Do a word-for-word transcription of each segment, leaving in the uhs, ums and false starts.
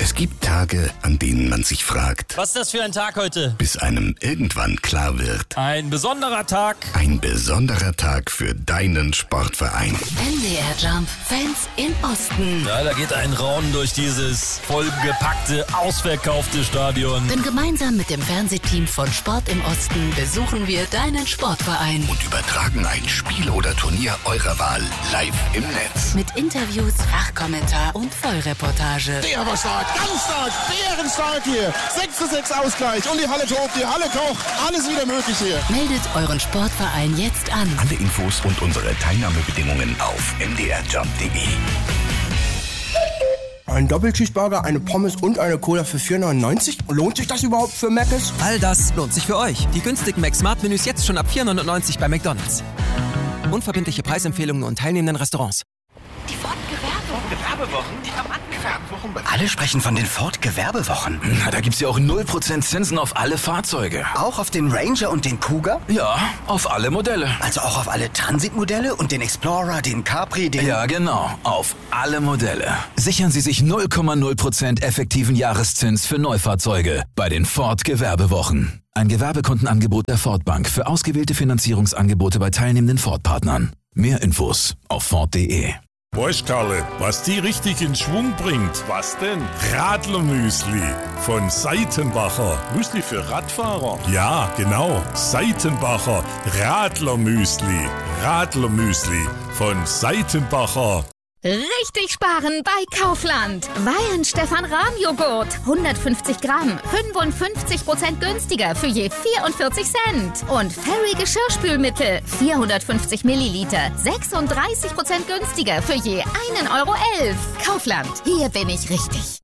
Es gibt Tage, an denen man sich fragt, was ist das für ein Tag heute? Bis einem irgendwann klar wird. Ein besonderer Tag. Ein besonderer Tag für deinen Sportverein. M D R Jump Fans im Osten. Ja, da geht ein Raunen durch dieses vollgepackte, ausverkaufte Stadion. Denn gemeinsam mit dem Fernsehteam von Sport im Osten besuchen wir deinen Sportverein. Und übertragen ein Spiel oder Turnier eurer Wahl live im Netz. Mit Interviews, Fachkommentar und Vollreportage. Der war stark, ganz stark, bärenstark hier. sechs zu sechs Ausgleich und die Halle tobt, die Halle kocht. Alles wieder möglich hier. Meldet euren Sportverein jetzt an. Alle Infos und unsere Teilnahmebedingungen auf m d r jump punkt d e. Ein Doppelcheeseburger, eine Pommes und eine Cola für vier neunundneunzig? Lohnt sich das überhaupt für Mc's? All das lohnt sich für euch. Die günstigen Mac-Smart-Menüs jetzt schon ab vier neunundneunzig bei McDonald's. Unverbindliche Preisempfehlungen und teilnehmenden Restaurants. Die Ford-Gewerbewochen? Die haben Gewerbewochen. Alle sprechen von den Ford-Gewerbewochen. Na, da gibt's ja auch null Prozent Zinsen auf alle Fahrzeuge. Auch auf den Ranger und den Kuga? Ja, auf alle Modelle. Also auch auf alle Transit-Modelle und den Explorer, den Capri, den... Ja, genau. Auf alle Modelle. Sichern Sie sich null Komma null Prozent effektiven Jahreszins für Neufahrzeuge bei den Ford-Gewerbewochen. Ein Gewerbekundenangebot der Ford Bank für ausgewählte Finanzierungsangebote bei teilnehmenden Ford-Partnern. Mehr Infos auf ford punkt de. Weißt Karle, was die richtig in Schwung bringt? Was denn? Radlermüsli von Seitenbacher. Müsli für Radfahrer? Ja, genau. Seitenbacher Radlermüsli. Radlermüsli von Seitenbacher. Richtig sparen bei Kaufland. Weihen Stefan Rahm Joghurt. hundertfünfzig Gramm. fünfundfünfzig Prozent günstiger für je vierundvierzig Cent. Und Fairy Geschirrspülmittel. vierhundertfünfzig Milliliter. sechsunddreißig Prozent günstiger für je einen Euro elf. Kaufland. Hier bin ich richtig.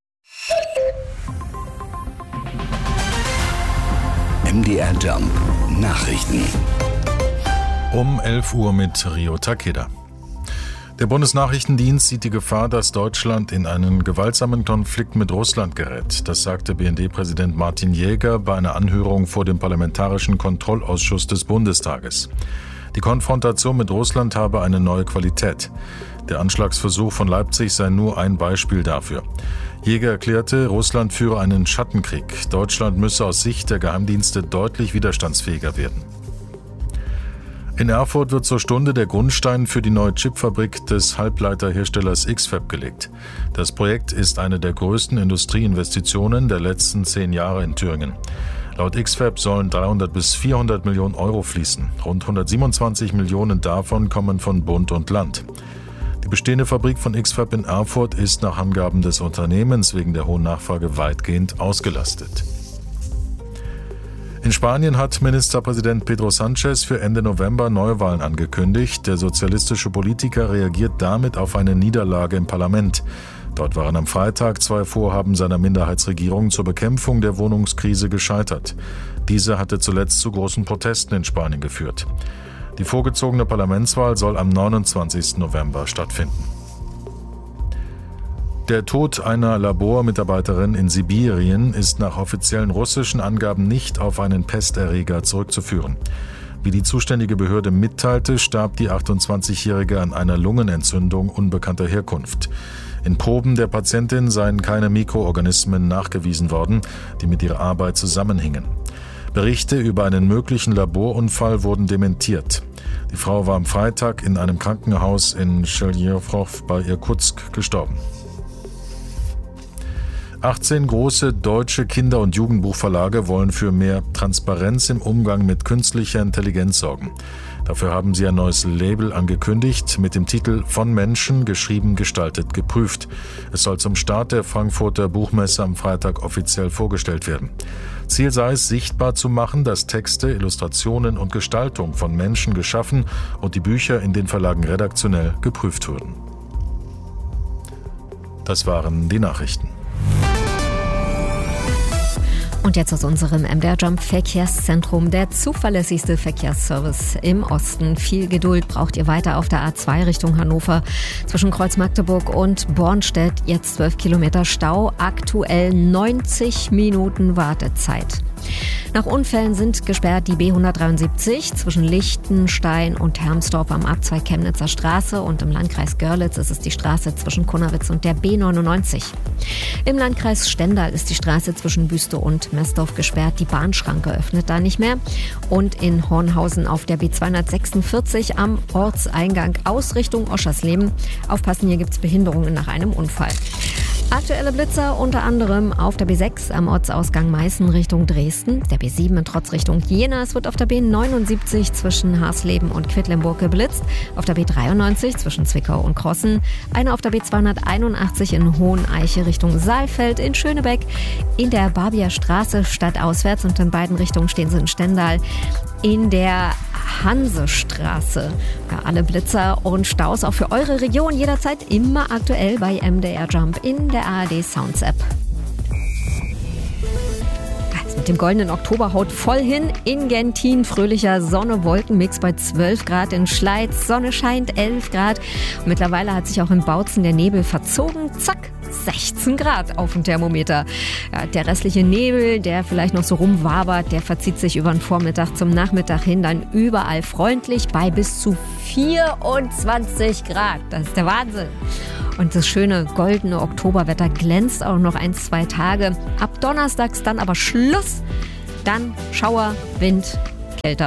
M D R Jump Nachrichten. Um elf Uhr mit Rio Takeda. Der Bundesnachrichtendienst sieht die Gefahr, dass Deutschland in einen gewaltsamen Konflikt mit Russland gerät. Das sagte B N D-Präsident Martin Jäger bei einer Anhörung vor dem Parlamentarischen Kontrollausschuss des Bundestages. Die Konfrontation mit Russland habe eine neue Qualität. Der Anschlagsversuch von Leipzig sei nur ein Beispiel dafür. Jäger erklärte, Russland führe einen Schattenkrieg. Deutschland müsse aus Sicht der Geheimdienste deutlich widerstandsfähiger werden. In Erfurt wird zur Stunde der Grundstein für die neue Chipfabrik des Halbleiterherstellers X-Fab gelegt. Das Projekt ist eine der größten Industrieinvestitionen der letzten zehn Jahre in Thüringen. Laut X-Fab sollen dreihundert bis vierhundert Millionen Euro fließen. Rund hundertsiebenundzwanzig Millionen davon kommen von Bund und Land. Die bestehende Fabrik von X-Fab in Erfurt ist nach Angaben des Unternehmens wegen der hohen Nachfrage weitgehend ausgelastet. In Spanien hat Ministerpräsident Pedro Sánchez für Ende November Neuwahlen angekündigt. Der sozialistische Politiker reagiert damit auf eine Niederlage im Parlament. Dort waren am Freitag zwei Vorhaben seiner Minderheitsregierung zur Bekämpfung der Wohnungskrise gescheitert. Diese hatte zuletzt zu großen Protesten in Spanien geführt. Die vorgezogene Parlamentswahl soll am neunundzwanzigsten November stattfinden. Der Tod einer Labormitarbeiterin in Sibirien ist nach offiziellen russischen Angaben nicht auf einen Pesterreger zurückzuführen. Wie die zuständige Behörde mitteilte, starb die achtundzwanzigjährige an einer Lungenentzündung unbekannter Herkunft. In Proben der Patientin seien keine Mikroorganismen nachgewiesen worden, die mit ihrer Arbeit zusammenhingen. Berichte über einen möglichen Laborunfall wurden dementiert. Die Frau war am Freitag in einem Krankenhaus in Cheljerwov bei Irkutsk gestorben. achtzehn große deutsche Kinder- und Jugendbuchverlage wollen für mehr Transparenz im Umgang mit künstlicher Intelligenz sorgen. Dafür haben sie ein neues Label angekündigt mit dem Titel »Von Menschen, geschrieben, gestaltet, geprüft«. Es soll zum Start der Frankfurter Buchmesse am Freitag offiziell vorgestellt werden. Ziel sei es, sichtbar zu machen, dass Texte, Illustrationen und Gestaltung von Menschen geschaffen und die Bücher in den Verlagen redaktionell geprüft wurden. Das waren die Nachrichten. Und jetzt aus unserem M D R Jump Verkehrszentrum, der zuverlässigste Verkehrsservice im Osten. Viel Geduld braucht ihr weiter auf der A zwei Richtung Hannover. Zwischen Kreuz Magdeburg und Bornstedt jetzt zwölf Kilometer Stau, aktuell neunzig Minuten Wartezeit. Nach Unfällen sind gesperrt die B hundertdreiundsiebzig zwischen Lichtenstein und Hermsdorf am Abzweig Chemnitzer Straße und im Landkreis Görlitz ist es die Straße zwischen Kunnawitz und der B neunundneunzig. Im Landkreis Stendal ist die Straße zwischen Büste und Messdorf gesperrt. Die Bahnschranke öffnet da nicht mehr. Und in Hornhausen auf der B zweihundertsechsundvierzig am Ortseingang aus Richtung Oschersleben. Aufpassen, hier gibt es Behinderungen nach einem Unfall. Aktuelle Blitzer unter anderem auf der B sechs am Ortsausgang Meißen Richtung Dresden, der B sieben in Trotz Richtung Jena. Es wird auf der B neunundsiebzig zwischen Harsleben und Quedlinburg geblitzt, auf der B dreiundneunzig zwischen Zwickau und Krossen, eine auf der B zweihunderteinundachtzig in Hoheneiche Richtung Saalfeld, in Schönebeck, in der Barbier Straße stadtauswärts und in beiden Richtungen stehen sie in Stendal, in der Hansestraße. Ja, alle Blitzer und Staus auch für eure Region jederzeit immer aktuell bei M D R Jump in der A R D Sounds App. Mit dem goldenen Oktober haut voll hin. In Gentin fröhlicher Sonne-Wolken-Mix bei zwölf Grad. In Schleiz Sonne scheint elf Grad. Und mittlerweile hat sich auch in Bautzen der Nebel verzogen. Zack, sechzehn Grad auf dem Thermometer. Ja, der restliche Nebel, der vielleicht noch so rumwabert, der verzieht sich über den Vormittag zum Nachmittag hin. Dann überall freundlich bei bis zu vierundzwanzig Grad. Das ist der Wahnsinn. Und das schöne goldene Oktoberwetter glänzt auch noch ein, zwei Tage. Ab donnerstags dann aber Schluss. Dann Schauer, Wind, kälter.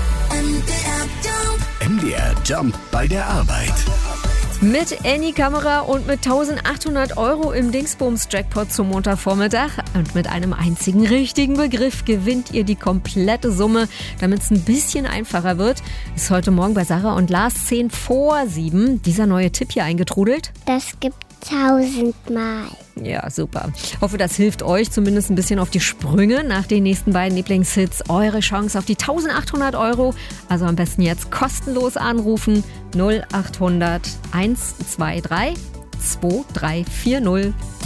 M D R Jump bei der Arbeit. Mit Any-Kamera und mit eintausendachthundert Euro im Dingsbums-Jackpot zum Montagvormittag und mit einem einzigen richtigen Begriff gewinnt ihr die komplette Summe. Damit es ein bisschen einfacher wird, ist heute Morgen bei Sarah und Lars zehn vor sieben dieser neue Tipp hier eingetrudelt. Das gibt tausendmal. Ja, super. Hoffe, das hilft euch zumindest ein bisschen auf die Sprünge nach den nächsten beiden Lieblingshits. Eure Chance auf die eintausendachthundert Euro. Also am besten jetzt kostenlos anrufen. null achthundert eins zwei drei zwei drei vier null.